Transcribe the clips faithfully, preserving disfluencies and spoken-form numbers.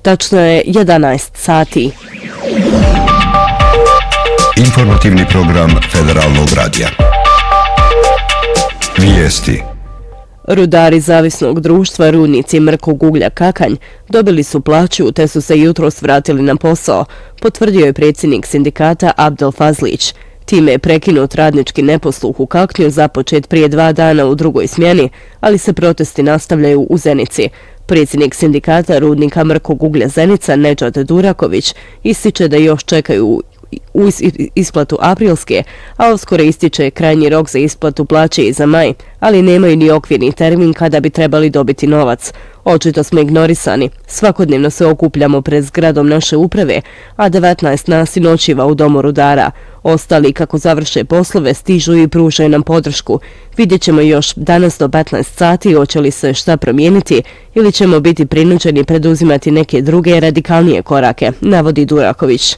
Tačno je jedanaest sati. Informativni program Federalnog radija. Vijesti. Rudari zavisnog društva Rudnici mrkog uglja Kakanj dobili su plaću te su se jutros vratili na posao, potvrdio je predsjednik sindikata Abdel Fazlić. Time je prekinut radnički neposluh u Kaknju započet prije dva dana u drugoj smjeni, ali se protesti nastavljaju u Zenici. Predsjednik sindikata Rudnika mrkog uglja Zenica Nedžad Duraković ističe da još čekaju u isplatu aprilske, a uskoro ističe krajnji rok za isplatu plaće i za maj, ali nemaju ni okvirni termin kada bi trebali dobiti novac. Očito smo ignorisani. Svakodnevno se okupljamo pred zgradom naše uprave, a devetnaest nas noćiva u domu rudara. Ostali, kako završe poslove, stižu i pružaju nam podršku. Vidjet ćemo još danas do petnaest sati hoće li se šta promijeniti ili ćemo biti prinuđeni preduzimati neke druge radikalnije korake, navodi Duraković.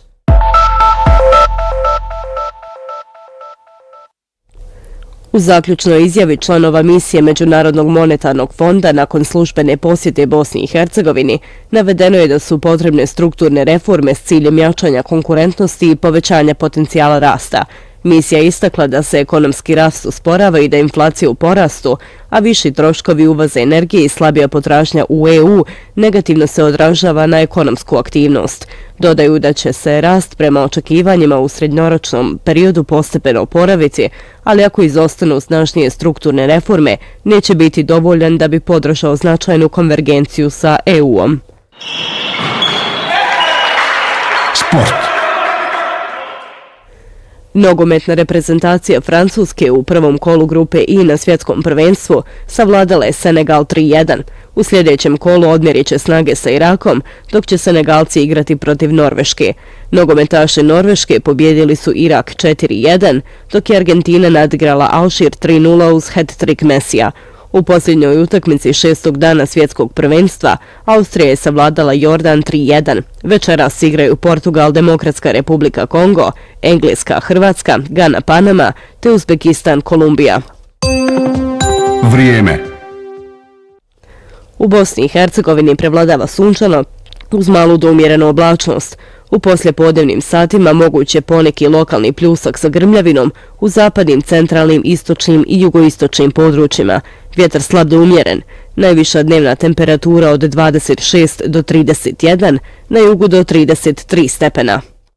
U zaključnoj izjavi članova misije Međunarodnog monetarnog fonda nakon službene posjete Bosni i Hercegovini navedeno je da su potrebne strukturne reforme s ciljem jačanja konkurentnosti i povećanja potencijala rasta. Misija je istakla da se ekonomski rast usporava i da je inflacija u porastu, a viši troškovi uvoza energije i slabija potražnja u E U negativno se odražava na ekonomsku aktivnost. Dodaju da će se rast prema očekivanjima u srednjoročnom periodu postepeno oporaviti, ali ako izostanu snažnije strukturne reforme, neće biti dovoljan da bi podržao značajnu konvergenciju sa E U-om. Sport. Nogometna reprezentacija Francuske u prvom kolu grupe I na svjetskom prvenstvu savladala je Senegal tri jedan. U sljedećem kolu odmjerit će snage sa Irakom, dok će Senegalci igrati protiv Norveške. Nogometaši Norveške pobjedili su Irak četiri jedan, dok je Argentina nadigrala Alžir tri nula uz hat-trick Mesija. U posljednjoj utakmici šestog dana svjetskog prvenstva Austrija je savladala Jordan tri jedan. Večeras igraju Portugal, Demokratska republika Kongo, Engleska, Hrvatska, Gana, Panama te Uzbekistan, Kolumbija. Vrijeme. U Bosni i Hercegovini prevladava sunčano uz malu do umjerenu oblačnost. U poslijepodnevnim satima moguće poneki lokalni pljusak sa grmljavinom u zapadnim, centralnim, istočnim i jugoistočnim područjima. Vjetar slab do umjeren. Najviša dnevna temperatura od dvadeset šest do trideset jedan, na jugu do trideset tri stepena.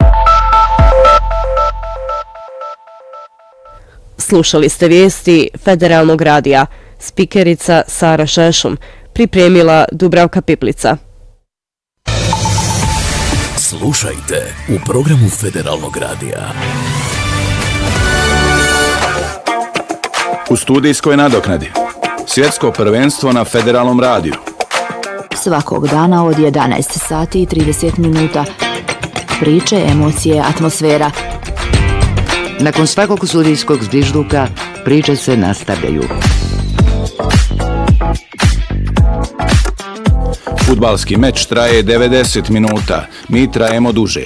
Slušali ste vijesti Federalnog radija. Spikerica Sara Šešum. Pripremila Dubravka Piplica. Slušajte u programu Federalnog radija. U studijskoj nadoknadi. Svjetsko prvenstvo na Federalnom radiju. Svakog dana od jedanaest sati i trideset minuta. Priče, emocije, atmosfera. Nakon svakog studijskog zvižduka priče se nastavljaju. Fudbalski meč traje devedeset minuta. Mi trajemo duže.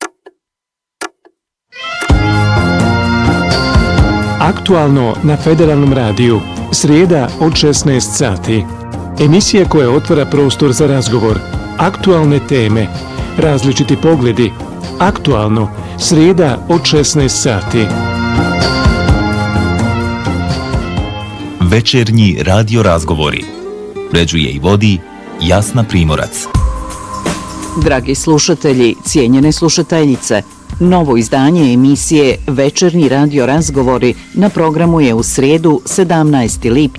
Aktualno na Federalnom radiju. Srijeda od šesnaest sati. Emisija koja otvara prostor za razgovor. Aktualne teme. Različiti pogledi. Aktualno. Srijeda od šesnaest sati. Večernji radio razgovori. Uređuje i vodi Jasna Primorac. Dragi slušatelji, cijenjene slušateljice, novo izdanje emisije Večernji radio razgovori na programu je u srijedu sedamnaesti lipnja